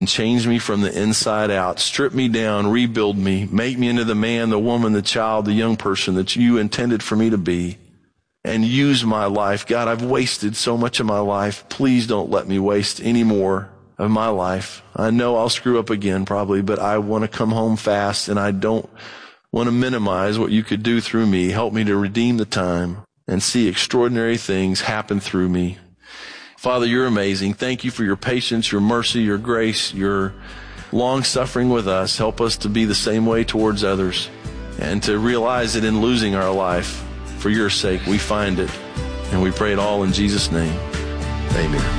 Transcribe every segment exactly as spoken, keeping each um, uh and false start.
and change me from the inside out. Strip me down, rebuild me, make me into the man, the woman, the child, the young person that you intended for me to be. And use my life. God, I've wasted so much of my life. Please don't let me waste any more of my life. I know I'll screw up again probably, but I want to come home fast, and I don't want to minimize what you could do through me. Help me to redeem the time and see extraordinary things happen through me. Father, you're amazing. Thank you for your patience, your mercy, your grace, your long suffering with us. Help us to be the same way towards others and to realize that in losing our life, for your sake, we find it. And we pray it all in Jesus' name. Amen.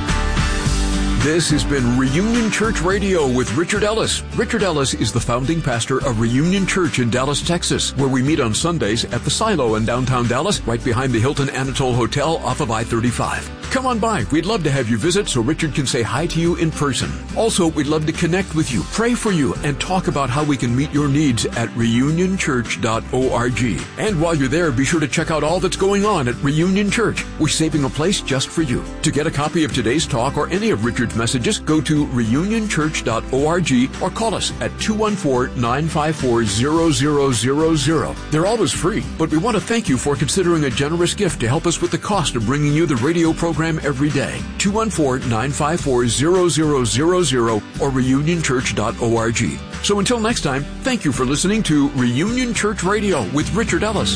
This has been Reunion Church Radio with Richard Ellis. Richard Ellis is the founding pastor of Reunion Church in Dallas, Texas, where we meet on Sundays at the Silo in downtown Dallas, right behind the Hilton Anatole Hotel off of I thirty-five. Come on by. We'd love to have you visit so Richard can say hi to you in person. Also, we'd love to connect with you, pray for you, and talk about how we can meet your needs at reunion church dot org. And while you're there, be sure to check out all that's going on at Reunion Church. We're saving a place just for you. To get a copy of today's talk or any of Richard's messages, go to reunion church dot org or call us at two one four, nine five four, zero zero zero zero. They're always free, but we want to thank you for considering a generous gift to help us with the cost of bringing you the radio program every day. two one four, nine five four, zero zero zero zero or reunion church dot org. So until next time, thank you for listening to Reunion Church Radio with Richard Ellis.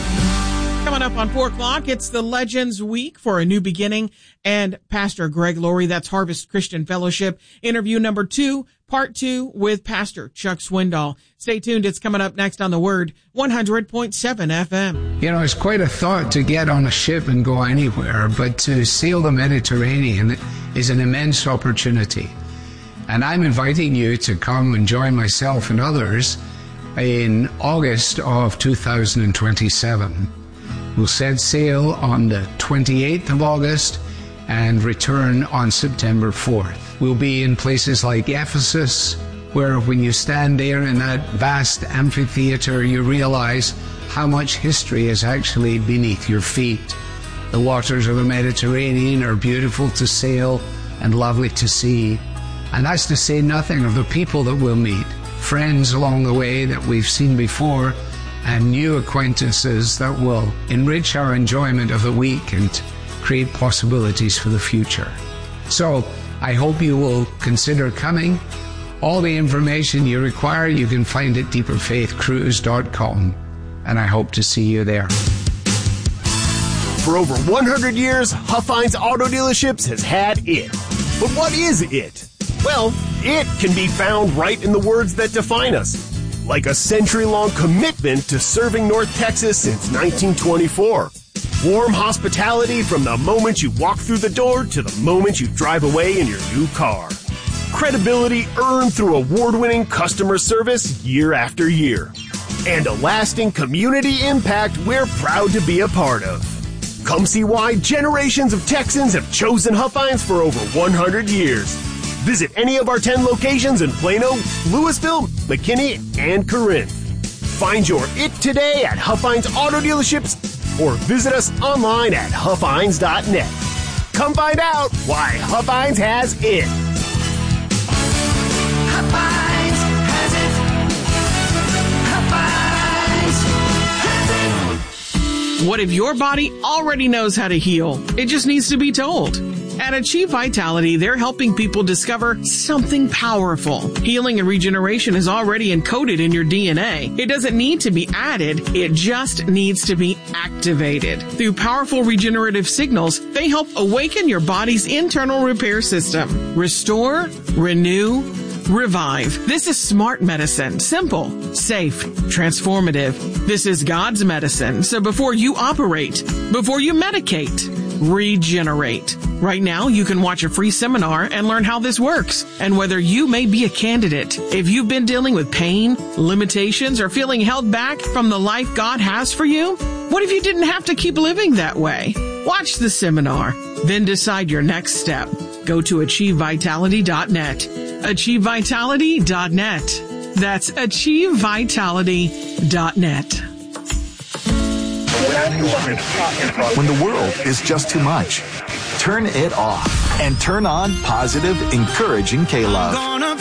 Coming up on four o'clock, it's the Legends Week for a New Beginning, and Pastor Greg Laurie, that's Harvest Christian Fellowship, interview number two, part two with Pastor Chuck Swindoll. Stay tuned, it's coming up next on The Word, one hundred point seven F M. You know, it's quite a thought to get on a ship and go anywhere, but to sail the Mediterranean is an immense opportunity. And I'm inviting you to come and join myself and others in August of two thousand twenty-seven. We'll set sail on the twenty-eighth of August and return on September fourth. We'll be in places like Ephesus, where when you stand there in that vast amphitheater, you realize how much history is actually beneath your feet. The waters of the Mediterranean are beautiful to sail and lovely to see. And that's to say nothing of the people that we'll meet, friends along the way that we've seen before, and new acquaintances that will enrich our enjoyment of the week and create possibilities for the future. So I hope you will consider coming. All the information you require you can find at deeper faith cruise dot com, and I hope to see you there. For over one hundred years, Huffines Auto Dealerships has had it. But what is it? Well, it can be found right in the words that define us. Like a century-long commitment to serving North Texas since nineteen twenty-four. Warm hospitality from the moment you walk through the door to the moment you drive away in your new car. Credibility earned through award-winning customer service year after year. And a lasting community impact we're proud to be a part of. Come see why generations of Texans have chosen Huffines for over one hundred years. Visit any of our ten locations in Plano, Louisville, McKinney, and Corinth. Find your it today at Huffines Auto Dealerships or visit us online at huffines dot net. Come find out why Huffines has it. Huffines has it. Huffines has it. What if your body already knows how to heal? It just needs to be told. At Achieve Vitality, they're helping people discover something powerful. Healing and regeneration is already encoded in your D N A. It doesn't need to be added. It just needs to be activated. Through powerful regenerative signals, they help awaken your body's internal repair system. Restore, renew, revive. This is smart medicine. Simple, safe, transformative. This is God's medicine. So before you operate, before you medicate, regenerate. Right now, you can watch a free seminar and learn how this works and whether you may be a candidate. If you've been dealing with pain, limitations, or feeling held back from the life God has for you, what if you didn't have to keep living that way? Watch the seminar, then decide your next step. Go to achieve vitality dot net. achieve vitality dot net. That's achieve vitality dot net. When the world is just too much, turn it off. and turn on positive, encouraging K-Love.